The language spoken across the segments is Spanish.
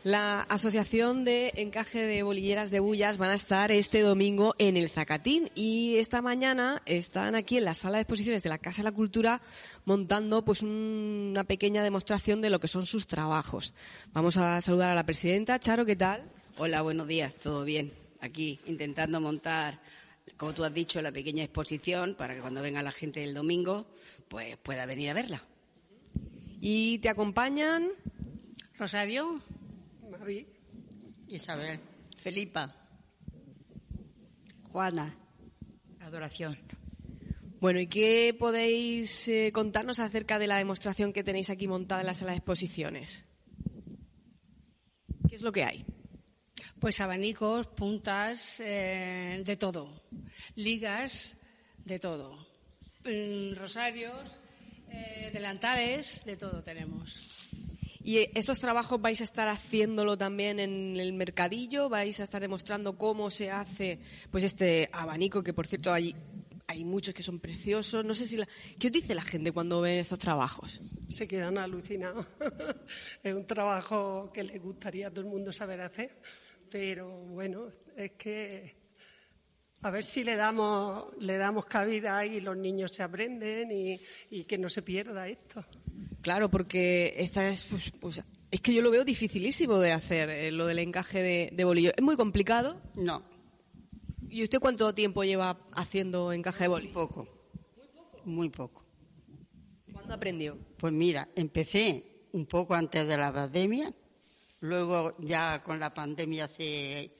La Asociación de Encaje de Bolilleras de Bullas van a estar este domingo en el Zacatín y esta mañana están aquí en la sala de exposiciones de la Casa de la Cultura montando pues una pequeña demostración de lo que son sus trabajos. Vamos a saludar a la presidenta. Charo, ¿qué tal? Hola, buenos días, todo bien. Aquí intentando montar, como tú has dicho, la pequeña exposición para que cuando venga la gente el domingo pues pueda venir a verla. ¿Y te acompañan? Rosario, Mavi, Isabel, Felipa, Juana. Adoración. Bueno, ¿y qué podéis contarnos acerca de la demostración que tenéis aquí montada en la sala de exposiciones? ¿Qué es lo que hay? Pues abanicos, puntas, de todo. Ligas, de todo. Rosarios, delantales, de todo tenemos. ¿Y estos trabajos vais a estar haciéndolo también en el mercadillo? ¿Vais a estar demostrando cómo se hace pues este abanico, que por cierto hay muchos que son preciosos? No sé si ¿qué os dice la gente cuando ven estos trabajos? se quedan alucinados. Es un trabajo que les gustaría a todo el mundo saber hacer, pero bueno, es que a ver si le damos cabida y los niños se aprenden y que no se pierda esto. Claro, porque esta es pues es que yo lo veo dificilísimo de hacer, lo del encaje de bolillo. ¿Es muy complicado? No. ¿Y usted cuánto tiempo lleva haciendo encaje de bolillo? Muy poco. ¿Cuándo aprendió? Pues mira, empecé un poco antes de la pandemia, luego ya con la pandemia se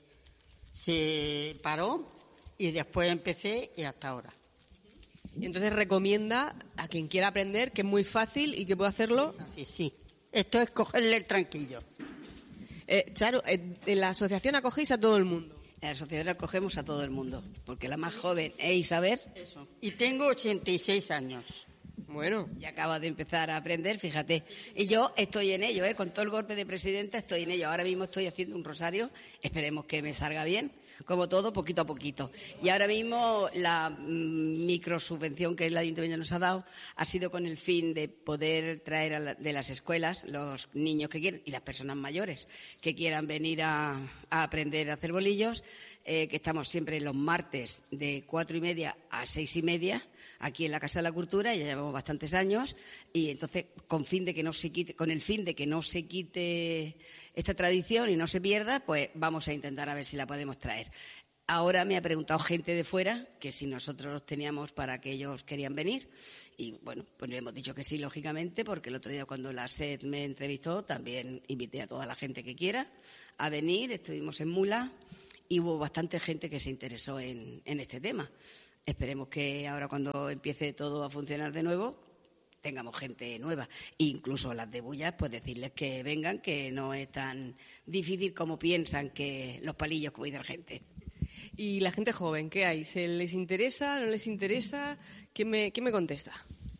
paró y después empecé y hasta ahora. Y entonces recomienda a quien quiera aprender que es muy fácil y que puede hacerlo. Así, sí. Esto es cogerle el tranquillo. Charo, en la asociación acogéis a todo el mundo. En la asociación acogemos a todo el mundo, porque la más joven es Isabel. Eso. Y tengo 86 años. Bueno. Y acaba de empezar a aprender, fíjate. Y yo estoy en ello, con todo el golpe de presidenta estoy en ello. Ahora mismo estoy haciendo un rosario, esperemos que me salga bien, como todo, poquito a poquito. Y ahora mismo la microsubvención que el Ayuntamiento nos ha dado ha sido con el fin de poder traer de las escuelas los niños que quieren y las personas mayores que quieran venir a aprender a hacer bolillos, que estamos siempre los martes de 4:30 a 6:30 aquí en la Casa de la Cultura, ya llevamos bastantes años, y entonces con el fin de que no se quite esta tradición y no se pierda, pues vamos a intentar a ver si la podemos traer. Ahora me ha preguntado gente de fuera que si nosotros los teníamos para que ellos querían venir, y bueno, pues le hemos dicho que sí, lógicamente, porque el otro día cuando la SED me entrevistó también invité a toda la gente que quiera a venir, estuvimos en Mula y hubo bastante gente que se interesó en este tema. Esperemos que ahora cuando empiece todo a funcionar de nuevo tengamos gente nueva. Incluso las de Bullas, pues decirles que vengan, que no es tan difícil como piensan que los palillos, como dice la gente. ¿Y la gente joven, qué hay? ¿Se les interesa? ¿No les interesa? ¿Qué me contesta?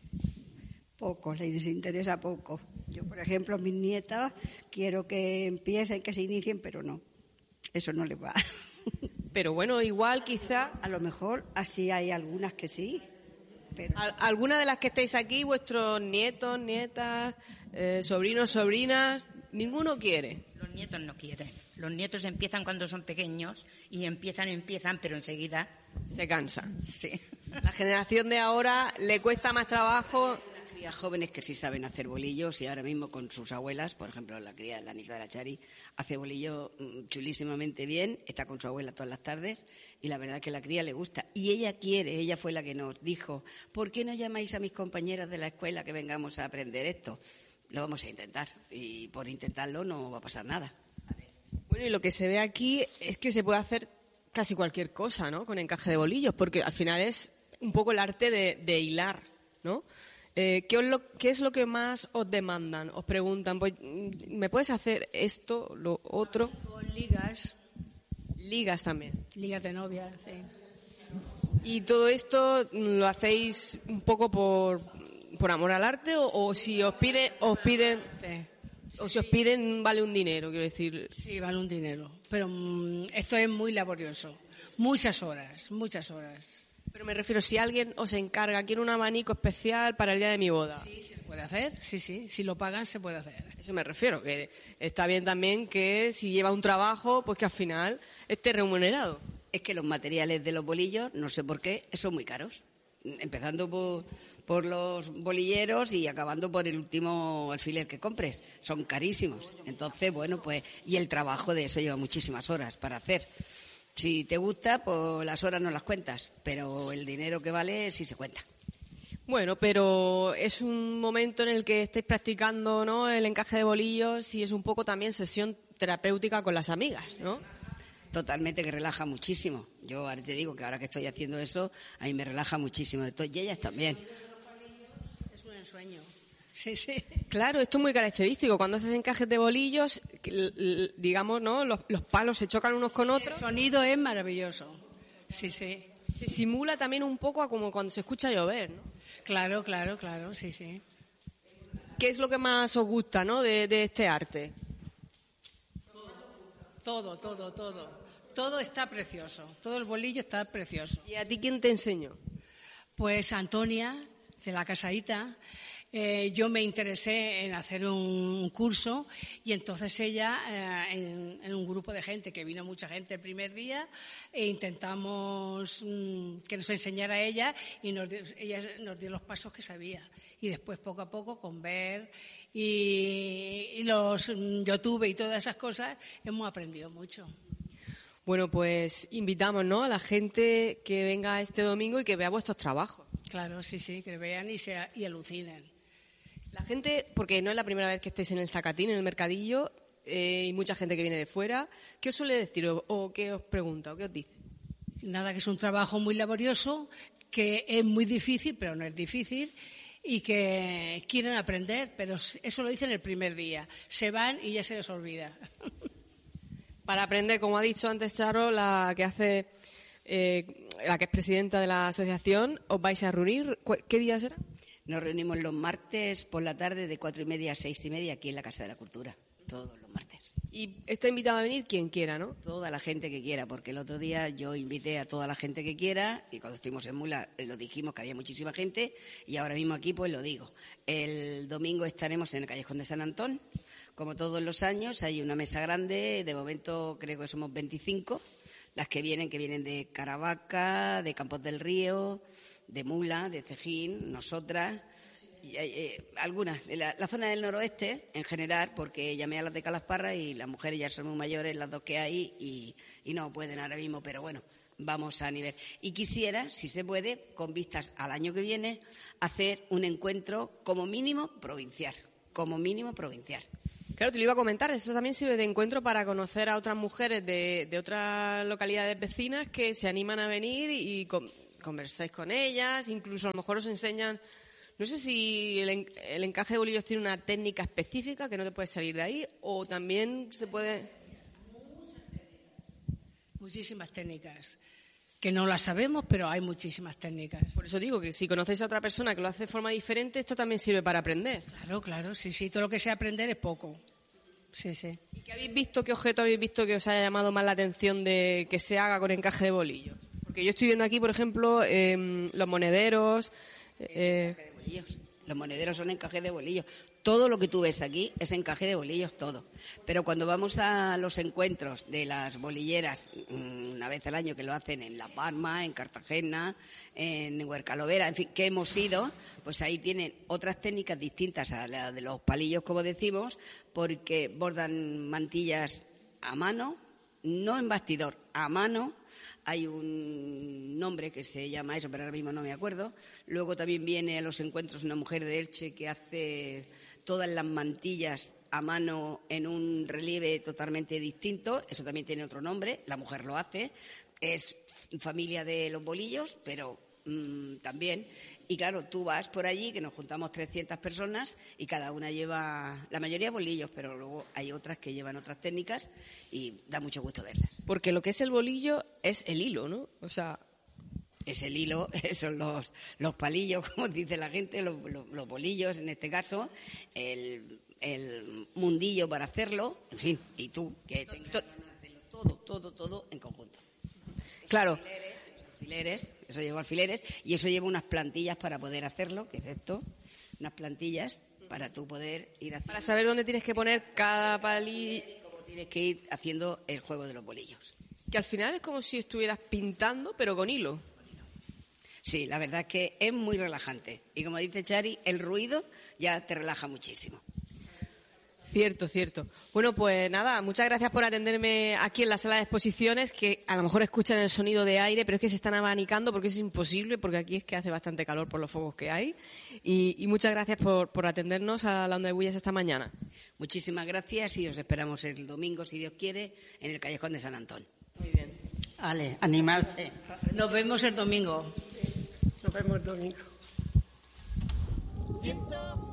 Poco, les interesa poco. Yo, por ejemplo, mis nietas quiero que empiecen, que se inicien, pero no. Eso no les va. Pero bueno, igual quizá... A lo mejor así hay algunas que sí. Pero... ¿Alguna de las que estáis aquí, vuestros nietos, nietas, sobrinos, sobrinas, ninguno quiere? Los nietos no quieren. Los nietos empiezan cuando son pequeños y empiezan, pero enseguida... Se cansan. Sí. La generación de ahora le cuesta más trabajo... Jóvenes que sí saben hacer bolillos y ahora mismo con sus abuelas, por ejemplo la nieta de la Chari hace bolillo chulísimamente bien, está con su abuela todas las tardes y la verdad es que la cría le gusta y ella fue la que nos dijo, ¿por qué no llamáis a mis compañeras de la escuela que vengamos a aprender esto? Lo vamos a intentar y por intentarlo no va a pasar nada. A ver. Bueno, y lo que se ve aquí es que se puede hacer casi cualquier cosa, ¿no? Con encaje de bolillos, porque al final es un poco el arte de hilar, ¿no? ¿Qué es lo que más os demandan? Os preguntan, pues, ¿me puedes hacer esto, lo otro? Con ligas. Ligas también. Ligas de novia, sí. ¿Y todo esto lo hacéis un poco por amor al arte o si os piden Sí. o si os piden vale un dinero, quiero decir? Sí, vale un dinero. Pero esto es muy laborioso. Muchas horas. Pero me refiero, si alguien os encarga, quiero un abanico especial para el día de mi boda. Sí, se puede hacer, sí. Si lo pagan, se puede hacer. Eso me refiero, que está bien también que si lleva un trabajo, pues que al final esté remunerado. Es que los materiales de los bolillos, no sé por qué, son muy caros. Empezando por los bolilleros y acabando por el último alfiler que compres. Son carísimos. Entonces, bueno, pues, y el trabajo de eso lleva muchísimas horas para hacer. Si te gusta, pues las horas no las cuentas, pero el dinero que vale sí se cuenta. Bueno, pero es un momento en el que estáis practicando, ¿no?, el encaje de bolillos y es un poco también sesión terapéutica con las amigas, ¿no? Totalmente, que relaja muchísimo. Yo ahora te digo que ahora que estoy haciendo eso, a mí me relaja muchísimo. Y ellas también. Es un ensueño. Sí, sí. Claro, esto es muy característico. Cuando haces encajes de bolillos, digamos, ¿no?, los palos se chocan unos con otros. El sonido es maravilloso. Sí, sí. Se simula también un poco a como cuando se escucha llover, ¿no? Claro, sí, sí. ¿Qué es lo que más os gusta, ¿no?, de este arte? Todo. Todo está precioso. Todo el bolillo está precioso. ¿Y a ti quién te enseñó? Pues Antonia, de la Casaíta. Yo me interesé en hacer un curso y entonces ella, en un grupo de gente, que vino mucha gente el primer día, e intentamos que nos enseñara ella y ella nos dio los pasos que sabía. Y después, poco a poco, con ver y los YouTube y todas esas cosas, hemos aprendido mucho. Bueno, pues invitamos, ¿no?, a la gente que venga este domingo y que vea vuestros trabajos. Claro, sí, que vean y alucinen. La gente, porque no es la primera vez que estéis en el Zacatín, en el mercadillo, y mucha gente que viene de fuera, ¿qué os suele decir o qué os pregunta o qué os dice? Nada, que es un trabajo muy laborioso, que es muy difícil, pero no es difícil, y que quieren aprender, pero eso lo dicen el primer día. Se van y ya se les olvida. Para aprender, como ha dicho antes Charo, la que es presidenta de la asociación, ¿os vais a reunir? ¿Qué día será? Nos reunimos los martes por la tarde de 4:30 a 6:30 aquí en la Casa de la Cultura, todos los martes. Y está invitado a venir quien quiera, ¿no? Toda la gente que quiera, porque el otro día yo invité a toda la gente que quiera y cuando estuvimos en Mula lo dijimos que había muchísima gente y ahora mismo aquí pues lo digo. El domingo estaremos en el Callejón de San Antón, como todos los años, hay una mesa grande, de momento creo que somos 25, las que vienen de Caravaca, de Campos del Río, de Mula, de Cejín, nosotras, y, algunas de la zona del noroeste en general, porque llamé a las de Calasparra y las mujeres ya son muy mayores, las dos que hay, y no pueden ahora mismo, pero bueno, vamos a nivel. Y quisiera, si se puede, con vistas al año que viene, hacer un encuentro como mínimo provincial. Claro, te lo iba a comentar, esto también sirve de encuentro para conocer a otras mujeres de otras localidades vecinas que se animan a venir y conversáis con ellas, incluso a lo mejor os enseñan, no sé si el encaje de bolillos tiene una técnica específica que no te puedes salir de ahí o también se puede... Muchísimas técnicas, que no las sabemos, pero hay muchísimas técnicas. Por eso digo que si conocéis a otra persona que lo hace de forma diferente, esto también sirve para aprender. Claro, sí, todo lo que sea aprender es poco. Sí. ¿Y qué habéis visto, qué objeto habéis visto que os haya llamado más la atención de que se haga con encaje de bolillos? Porque yo estoy viendo aquí, por ejemplo, los monederos. Encaje de bolillos. Los monederos son encaje de bolillos. Todo lo que tú ves aquí es encaje de bolillos, todo. Pero cuando vamos a los encuentros de las bolilleras, una vez al año que lo hacen en La Palma, en Cartagena, en Huercalovera, en fin, que hemos ido, pues ahí tienen otras técnicas distintas a las de los palillos, como decimos, porque bordan mantillas a mano, no en bastidor, a mano. Hay un nombre que se llama eso, pero ahora mismo no me acuerdo. Luego también viene a los encuentros una mujer de Elche que hace todas las mantillas a mano en un relieve totalmente distinto. Eso también tiene otro nombre, la mujer lo hace. Es familia de los bolillos, pero también. Y claro, tú vas por allí, que nos juntamos 300 personas y cada una lleva, la mayoría bolillos, pero luego hay otras que llevan otras técnicas y da mucho gusto verlas. Porque lo que es el bolillo es el hilo, ¿no? O sea, es el hilo, son los palillos, como dice la gente, los bolillos en este caso, el mundillo para hacerlo, en fin, y tú, que tengas ganas de hacerlo todo en conjunto. Claro. Alfileres, eso lleva alfileres y eso lleva unas plantillas para poder hacerlo, que es esto, unas plantillas para tú poder ir haciendo. Para saber dónde tienes que poner cada palillo. Cómo tienes que ir haciendo el juego de los bolillos. Que al final es como si estuvieras pintando, pero con hilo. Sí, la verdad es que es muy relajante. Y como dice Chari, el ruido ya te relaja muchísimo. Cierto, cierto. Bueno, pues nada, muchas gracias por atenderme aquí en la sala de exposiciones, que a lo mejor escuchan el sonido de aire, pero es que se están abanicando porque es imposible, porque aquí es que hace bastante calor por los fuegos que hay. Y muchas gracias por atendernos a la Onda de Bullas esta mañana. Muchísimas gracias y os esperamos el domingo, si Dios quiere, en el Callejón de San Antón. Muy bien. Vale, animarse. Nos vemos el domingo. Nos vemos el domingo. 106.4